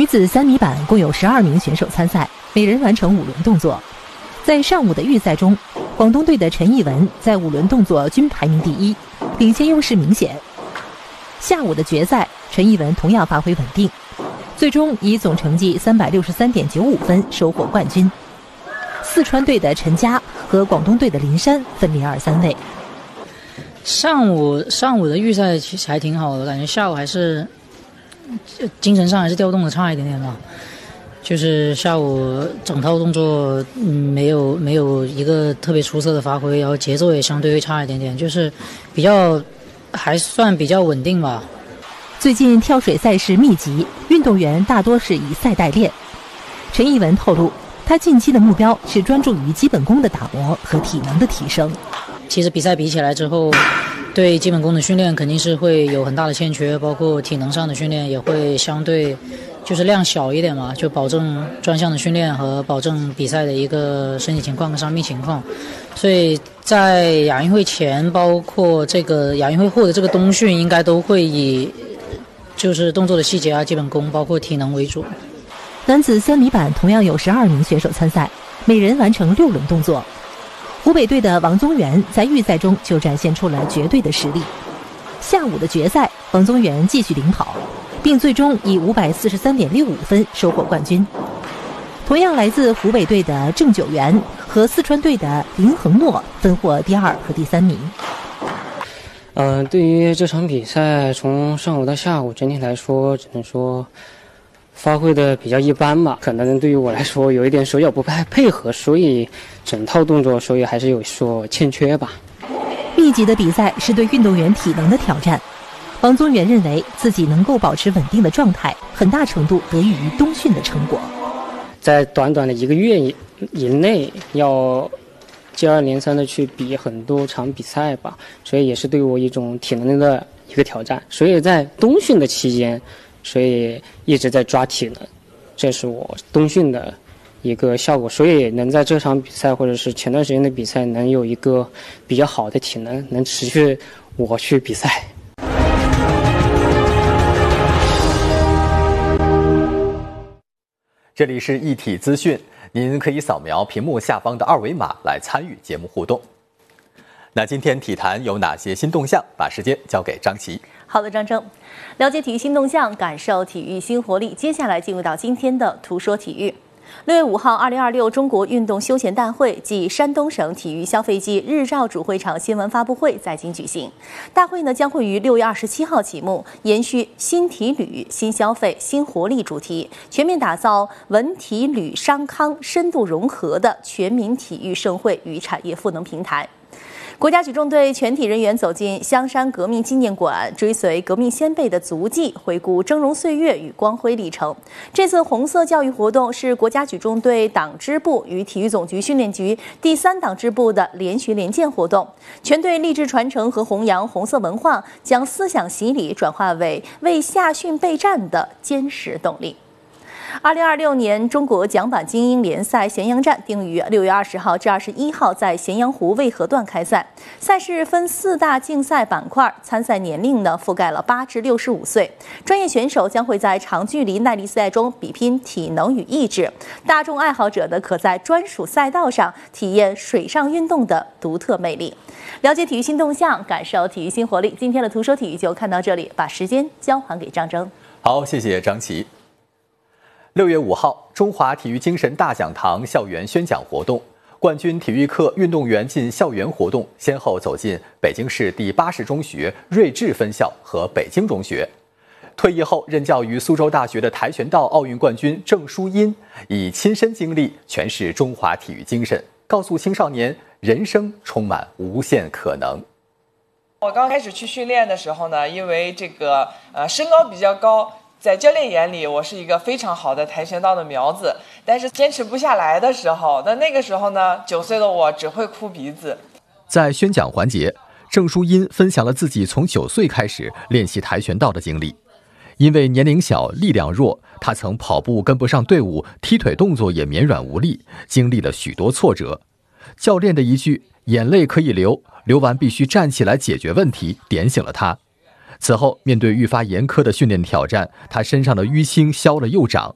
子3米板共有12名选手参赛，每人完成5轮动作。在上午的预赛中，广东队的陈艺文在5轮动作均排名第一，领先优势明显。下午的决赛，陈艺文同样发挥稳定，最终以总成绩363.95分收获冠军。四川队的陈佳和广东队的林珊分别2、3位。 上午的预赛其实还挺好的，感觉下午还是精神上还是调动的差一点点吧。就是下午整套动作没有一个特别出色的发挥，然后节奏也相对会差一点点，就是还算比较稳定吧。 最近跳水赛事密集，运动员大多是以赛代练。陈艺文透露，他近期的目标是专注于基本功的打磨和体能的提升。 其实比赛比起来之后，对基本功的训练肯定是会有很大的欠缺，包括体能上的训练也会相对就是量小一点嘛，就保证专项的训练和保证比赛的一个身体情况跟伤病情况。所以在亚运会前，包括这个亚运会后的这个冬训，应该都会以就是动作的细节啊、基本功，包括体能为主。 男子3米板同样有12名选手参赛，每人完成6轮动作。湖北队的王宗源在预赛中就展现出了绝对的实力。下午的决赛，王宗源继续领跑，并最终以543.65分收获冠军。同样来自湖北队的郑九元和四川队的林恒诺分获第2和第3名。 对于这场比赛，从上午到下午，整体来说只能说发挥的比较一般吧，可能对于我来说有一点手脚不太配合，所以整套动作所以还是有所欠缺吧。 密集的比赛是对运动员体能的挑战。王宗源认为自己能够保持稳定的状态，很大程度得益于冬训的成果。 在短短的1个月以内，要接二连三的去比很多场比赛吧，所以也是对我一种体能的一个挑战。所以在冬训的期间，所以一直在抓体能，这是我冬训的一个效果，所以能在这场比赛或者是前段时间的比赛能有一个比较好的体能，能持续我去比赛。 这里是一体资讯，您可以扫描屏幕下方的2维码来参与节目互动。那今天体坛有哪些新动向？把时间交给张琪。 好的，张征，了解体育新动向，感受体育新活力。接下来进入到今天的图说体育。6月5号，2026中国运动休闲大会暨山东省体育消费季日照主会场新闻发布会在京举行。大会呢将会于6月27号启幕，延续新体旅、新消费、新活力主题，全面打造文体旅商康深度融合的全民体育盛会与产业赋能平台。国家举重队全体人员走进香山革命纪念馆，追随革命先辈的足迹，回顾峥嵘岁月与光辉历程。这次红色教育活动是国家举重队党支部与体育总局训练局第3党支部的联学联建活动，全队立志传承和弘扬红色文化，将思想洗礼转化为夏训备战的坚实动力。2026年中国桨板精英联赛咸阳站定于6月20号至21号在咸阳湖渭河段开赛。赛事分4大竞赛板块，参赛年龄呢覆盖了8至65岁。专业选手将会在长距离耐力赛中比拼体能与意志，大众爱好者呢可在专属赛道上体验水上运动的独特魅力。了解体育新动向，感受体育新活力。今天的图说体育就看到这里，把时间交还给张征。 好，谢谢张琪。6月5号，中华体育精神大讲堂校园宣讲活动，冠军体育课运动员进校园活动先后走进北京市第80中学睿智分校和北京中学。退役后任教于苏州大学的跆拳道奥运冠军郑淑英，以亲身经历诠释中华体育精神，告诉青少年人生充满无限可能。 我刚开始去训练的时候呢，因为这个身高比较高，在教练眼里我是一个非常好的跆拳道的苗子，但是坚持不下来的时候，那个时候呢，9岁的我只会哭鼻子。 在宣讲环节，郑淑英分享了自己从9岁开始练习跆拳道的经历。因为年龄小力量弱，她曾跑步跟不上队伍，踢腿动作也绵软无力，经历了许多挫折。教练的一句眼泪可以流，流完必须站起来解决问题，点醒了她。此后面对愈发严苛的训练挑战，她身上的淤青消了又长，